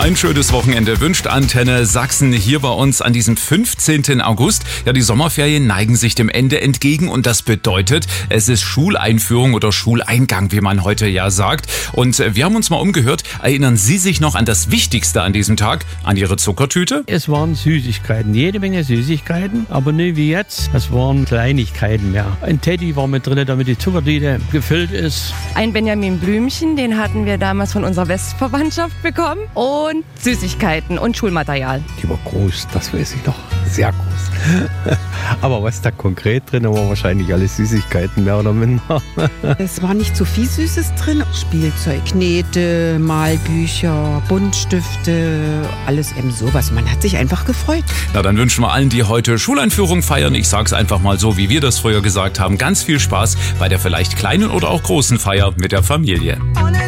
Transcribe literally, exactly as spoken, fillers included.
Ein schönes Wochenende wünscht Antenne Sachsen hier bei uns an diesem fünfzehnten August. Ja, die Sommerferien neigen sich dem Ende entgegen und das bedeutet, es ist Schuleinführung oder Schuleingang, wie man heute ja sagt. Und wir haben uns mal umgehört. Erinnern Sie sich noch an das Wichtigste an diesem Tag, an Ihre Zuckertüte? Es waren Süßigkeiten, jede Menge Süßigkeiten, aber nicht wie jetzt. Es waren Kleinigkeiten mehr. Ein Teddy war mit drin, damit die Zuckertüte gefüllt ist. Ein Benjamin Blümchen, den hatten wir damals von unserer Westverwandtschaft bekommen. Und Süßigkeiten und Schulmaterial. Die war groß, das weiß ich noch. Sehr groß. Aber was da konkret drin war, wahrscheinlich alles Süßigkeiten, mehr oder minder. Es war nicht so viel Süßes drin. Spielzeug, Knete, Malbücher, Buntstifte, alles eben sowas. Man hat sich einfach gefreut. Na, dann wünschen wir allen, die heute Schuleinführung feiern, ich sag's einfach mal so, wie wir das früher gesagt haben, ganz viel Spaß bei der vielleicht kleinen oder auch großen Feier mit der Familie.